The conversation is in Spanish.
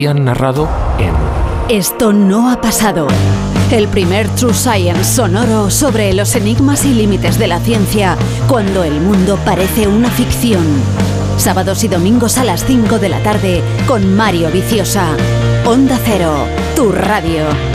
y han narrado en Esto no ha pasado. El primer True Science sonoro sobre los enigmas y límites de la ciencia cuando el mundo parece una ficción. Sábados y domingos a las 5 de la tarde con Mario Viciosa. Onda Cero, tu radio.